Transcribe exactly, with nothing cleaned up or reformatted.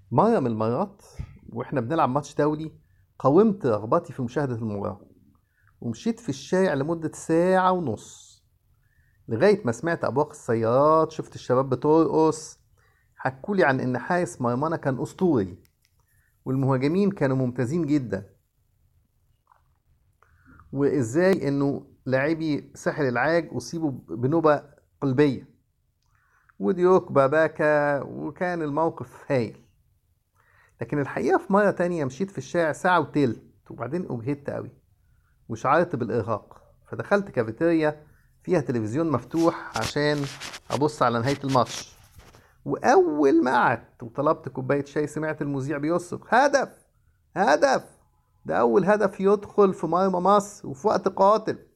مرة من المرات واحنا بنلعب ماتش دولي، قاومت رغبتي في مشاهدة المباراة ومشيت في الشارع لمدة ساعة ونص لغاية ما سمعت أبواق السيارات. شفت الشباب بترقص، حكولي عن إن حارس مرمانا كان أسطوري والمهاجمين كانوا ممتازين جدا، وإزاي إنه لاعبي ساحل العاج أصيبوا بنوبة قلبية وديوك باباكا، وكان الموقف هايل. لكن الحقيقة في مرة تانية مشيت في الشارع ساعة وتلت وبعدين أجهدت أوي وشعرت بالإرهاق، فدخلت كافيتيريا فيها تلفزيون مفتوح عشان أبص على نهاية الماتش. وأول ما قعدت وطلبت كوباية شاي سمعت المذيع بيصرخ: هدف! هدف! ده أول هدف يدخل في مرمى مصر وفي وقت قاتل.